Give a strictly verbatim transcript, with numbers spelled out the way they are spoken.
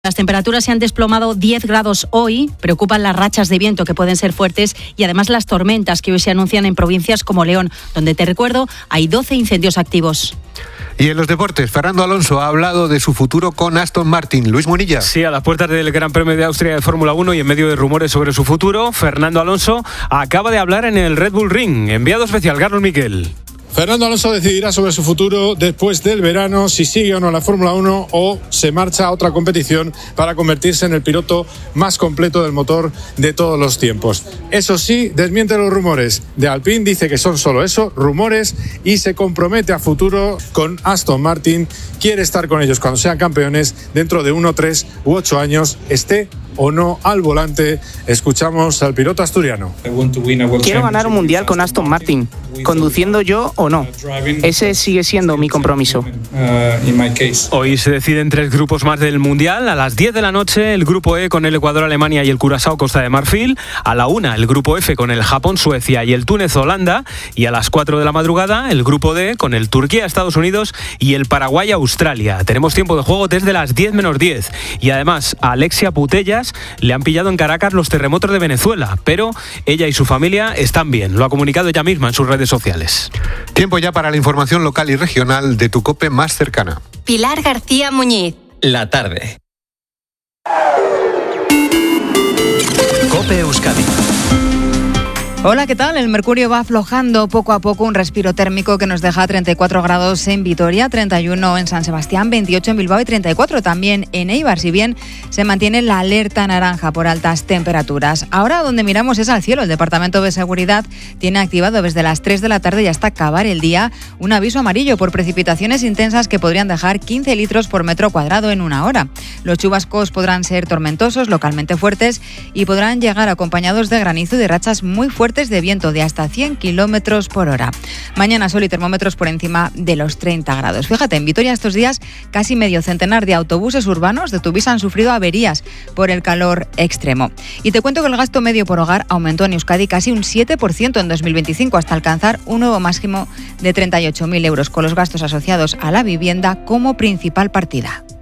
Las temperaturas se han desplomado diez grados hoy, preocupan las rachas de viento que pueden ser fuertes y además las tormentas que hoy se anuncian en provincias como León, donde, te recuerdo, hay doce incendios activos. Y en los deportes, Fernando Alonso ha hablado de su futuro con Aston Martin. Luis Munilla. Sí, a las puertas del Gran Premio de Austria de Fórmula uno y en medio de rumores sobre su futuro, Fernando Alonso acaba de hablar en el Red Bull Ring. Enviado especial, Carlos Miquel. Fernando Alonso decidirá sobre su futuro después del verano, si sigue o no la Fórmula uno o se marcha a otra competición para convertirse en el piloto más completo del motor de todos los tiempos. Eso sí, desmiente los rumores de Alpine, dice que son solo eso, rumores, y se compromete a futuro con Aston Martin. Quiere estar con ellos cuando sean campeones dentro de uno, tres u ocho años, esté o no al volante. Escuchamos al piloto asturiano. Quiero ganar un mundial con Aston Martin, conduciendo yo o no. Ese sigue siendo mi compromiso. Hoy se deciden tres grupos más del mundial. A las diez de la noche el grupo E con el Ecuador, Alemania y el Curazao, Costa de Marfil. A la una el grupo F con el Japón, Suecia y el Túnez, Holanda. Y a las cuatro de la madrugada el grupo D con el Turquía, Estados Unidos y el Paraguay, Australia. Tenemos tiempo de juego desde las diez menos diez. Y además a Alexia Putellas le han pillado en Caracas los terremotos de Venezuela, pero ella y su familia están bien. Lo ha comunicado ella misma en sus redes sociales. Tiempo ya para la información local y regional de tu COPE más cercana. Pilar García Muñiz. La tarde. COPE Euskadi. Hola, ¿qué tal? El mercurio va aflojando poco a poco, un respiro térmico que nos deja treinta y cuatro grados en Vitoria, treinta y uno en San Sebastián, veintiocho en Bilbao y treinta y cuatro también en Eibar, si bien se mantiene la alerta naranja por altas temperaturas. Ahora donde miramos es al cielo. El Departamento de Seguridad tiene activado desde las tres de la tarde y hasta acabar el día un aviso amarillo por precipitaciones intensas que podrían dejar quince litros por metro cuadrado en una hora. Los chubascos podrán ser tormentosos, localmente fuertes y podrán llegar acompañados de granizo y de rachas muy fuertes de viento de hasta cien kilómetros por hora. Mañana sol y termómetros por encima de los treinta grados. Fíjate, en Vitoria estos días casi medio centenar de autobuses urbanos de Tuvisa han sufrido averías por el calor extremo. Y te cuento que el gasto medio por hogar aumentó en Euskadi casi un siete por ciento en dos mil veinticinco hasta alcanzar un nuevo máximo de treinta y ocho mil euros, con los gastos asociados a la vivienda como principal partida.